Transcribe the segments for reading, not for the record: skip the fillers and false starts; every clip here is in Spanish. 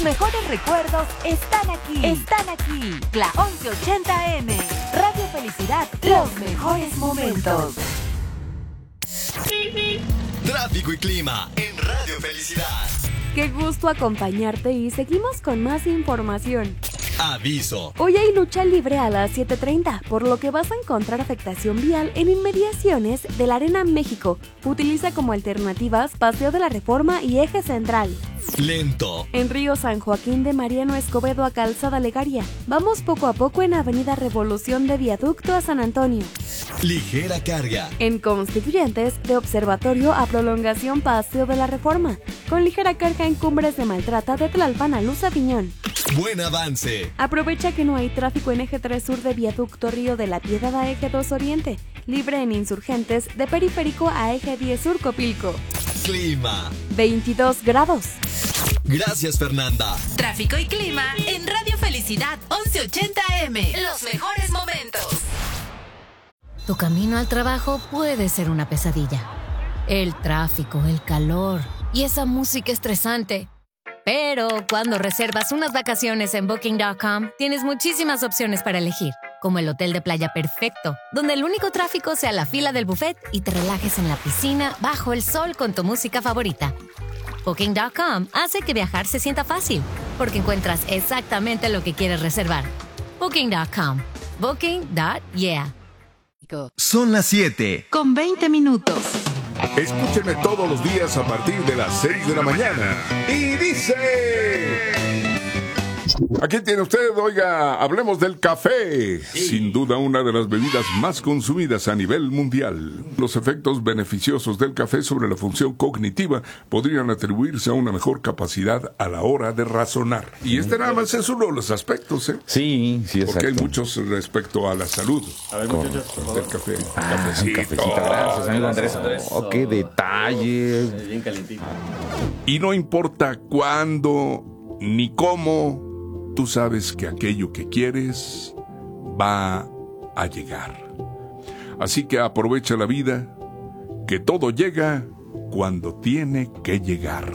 mejores recuerdos están aquí. Están aquí. La 1180M. Radio Felicidad. Los mejores momentos. Tráfico y clima en Radio Felicidad. Qué gusto acompañarte y seguimos con más información. Aviso. Hoy hay lucha libre a las 7:30, por lo que vas a encontrar afectación vial en inmediaciones de la Arena México. Utiliza como alternativas Paseo de la Reforma y Eje Central. Lento. En Río San Joaquín de Mariano Escobedo a Calzada Legaria. Vamos poco a poco en Avenida Revolución de Viaducto a San Antonio. Ligera carga. En Constituyentes, de Observatorio a Prolongación Paseo de la Reforma. Con ligera carga en Cumbres de Maltrata de Tlalpan a Luz Aviñón. Buen avance. Aprovecha que no hay tráfico en Eje 3 Sur de Viaducto Río de la Piedad a Eje 2 Oriente. Libre en Insurgentes de Periférico a Eje 10 Sur Copilco. Clima. 22 grados. Gracias, Fernanda. Tráfico y clima en Radio Felicidad 1180M. Los mejores momentos. Tu camino al trabajo puede ser una pesadilla. El tráfico, el calor y esa música estresante. Pero cuando reservas unas vacaciones en Booking.com, tienes muchísimas opciones para elegir, como el hotel de playa perfecto, donde el único tráfico sea la fila del buffet y te relajes en la piscina bajo el sol con tu música favorita. Booking.com hace que viajar se sienta fácil, porque encuentras exactamente lo que quieres reservar. Booking.com. Booking.yeah. Son las 7. Con 20 minutos. Escúchenme todos los días a partir de las 6 de la mañana. Y dice... Aquí tiene usted, oiga, hablemos del café. Sin duda una de las bebidas más consumidas a nivel mundial. Los efectos beneficiosos del café sobre la función cognitiva podrían atribuirse a una mejor capacidad a la hora de razonar. Y este nada más es uno de los aspectos, ¿eh? Sí, exacto. Porque hay muchos respecto a la salud. A ver, muchachos, por favor. Del café. Un cafecito, gracias, amigo Andrés. Oh, qué detalle. Bien calientito. Y no importa cuándo ni cómo, tú sabes que aquello que quieres va a llegar. Así que aprovecha la vida, que todo llega cuando tiene que llegar.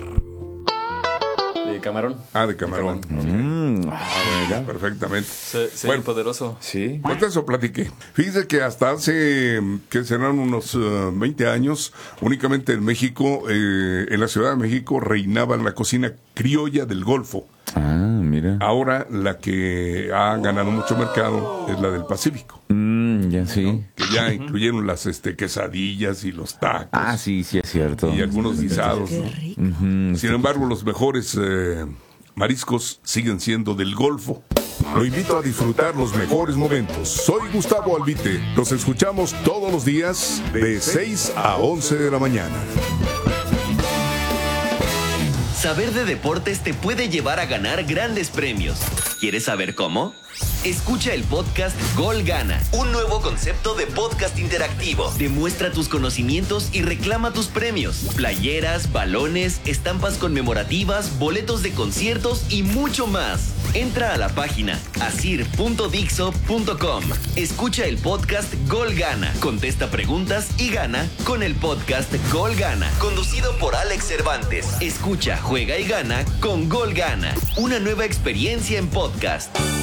¿De camarón? De camarón. Bueno, perfectamente. Se ve poderoso. Sí. Pues de eso platiqué. Fíjese que hasta hace, que serán unos 20 años, únicamente en México, en la Ciudad de México, reinaba la cocina criolla del Golfo. Mira. Ahora la que ha ganado mucho mercado es la del Pacífico. Ya sí. Que ya incluyeron las quesadillas y los tacos. Sí, es cierto. Y algunos guisados, ¿no? Sin embargo, los mejores mariscos siguen siendo del Golfo. Lo invito a disfrutar los mejores momentos. Soy Gustavo Albite. Los escuchamos todos los días de 6 a 11 de la mañana. Saber de deportes te puede llevar a ganar grandes premios. ¿Quieres saber cómo? Escucha el podcast Gol Gana, un nuevo concepto de podcast interactivo. Demuestra tus conocimientos y reclama tus premios. Playeras, balones, estampas conmemorativas, boletos de conciertos y mucho más. Entra a la página asir.dixo.com. Escucha el podcast Gol Gana, contesta preguntas y gana con el podcast Gol Gana, conducido por Alex Cervantes. Escucha, juega y gana con Gol Gana. Una nueva experiencia en podcast.